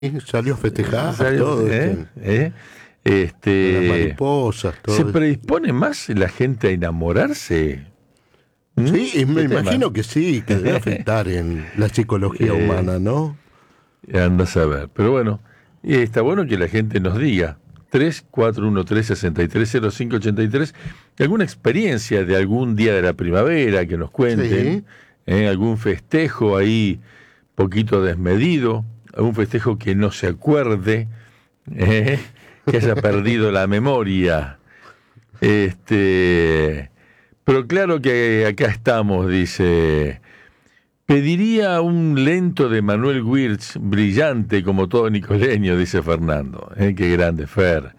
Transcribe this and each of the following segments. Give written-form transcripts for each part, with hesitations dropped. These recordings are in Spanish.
Salió a festejar todo. Las mariposas, todo. ¿Se predispone más la gente a enamorarse? Sí, me imagino que sí, que debe afectar en la psicología humana, ¿no? Andas a ver. Pero bueno, está bueno que la gente nos diga 3413-630583 alguna experiencia de algún día de la primavera que nos cuenten, algún festejo ahí poquito desmedido, algún festejo que no se acuerde, que haya perdido la memoria. Pero claro que acá estamos, dice. Pediría un lento de Manuel Wirtz, brillante como todo nicoleño, dice Fernando. Qué grande, Fer.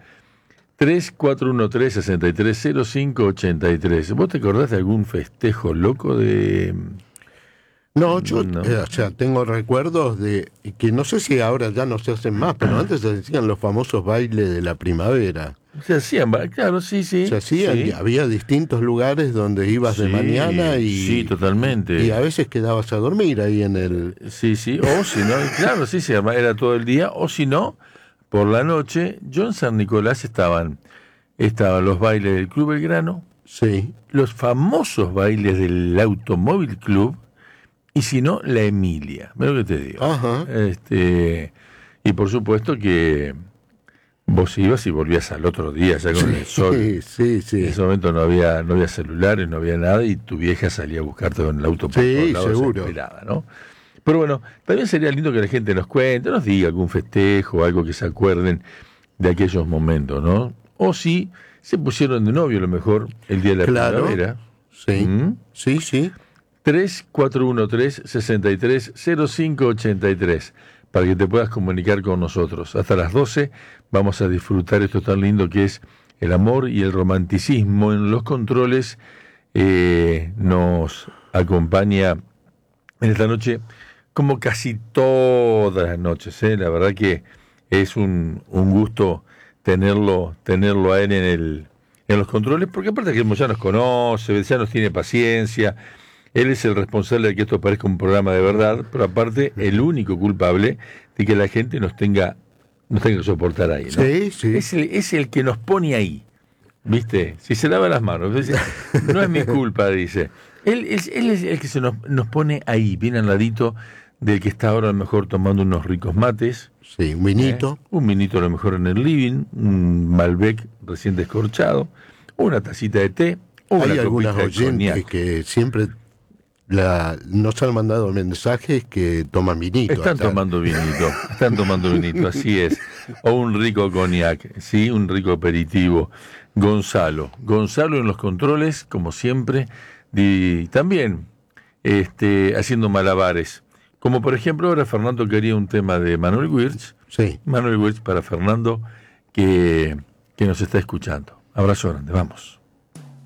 3413-630583. ¿Vos te acordás de algún festejo loco de...? No, yo tengo recuerdos de que no sé si ahora ya no se hacen más, pero antes se hacían los famosos bailes de la primavera. Se hacían, claro, sí. Se hacían, y había distintos lugares donde ibas de mañana y... Sí, totalmente. Y a veces quedabas a dormir ahí en el... Sí, o si no, claro, sí, era todo el día, o si no, por la noche, yo en San Nicolás estaban los bailes del Club Belgrano, los famosos bailes del Automóvil Club, y si no, la Emilia, mira lo que te digo. Ajá. Y por supuesto que vos ibas y volvías al otro día ya con el sol. Sí. En ese momento no había celulares, no había nada, y tu vieja salía a buscarte con el auto por todos lados, seguro. desesperada, ¿no? Pero bueno, también sería lindo que la gente nos cuente, nos diga algún festejo, algo que se acuerden de aquellos momentos, ¿no? O si se pusieron de novio a lo mejor el día de la primavera. Sí. 3413-630583 para que te puedas comunicar con nosotros. Hasta las 12 vamos a disfrutar esto tan lindo que es el amor y el romanticismo. En los controles nos acompaña en esta noche, como casi todas las noches. La verdad que es un gusto tenerlo a él en los controles, porque aparte que ya nos conoce, ya nos tiene paciencia. Él es el responsable de que esto parezca un programa de verdad, pero aparte el único culpable de que la gente nos tenga que soportar ahí, ¿no? Sí. Es el que nos pone ahí, ¿viste? Si se lava las manos, no es mi culpa, dice. Él es el que nos pone ahí, bien al ladito del que está ahora a lo mejor tomando unos ricos mates. Sí, un vinito. Un vinito a lo mejor en el living, un Malbec recién descorchado, una tacita de té, Hay algunas oyentes que siempre nos han mandado mensajes que toman vinito. Están tomando vinito, así es. O un rico cognac, ¿sí? Un rico aperitivo. Gonzalo en los controles, como siempre, y también haciendo malabares. Como por ejemplo ahora Fernando quería un tema de Manuel Wirtz. Sí. Manuel Wirtz para Fernando, que nos está escuchando. Abrazo grande, vamos.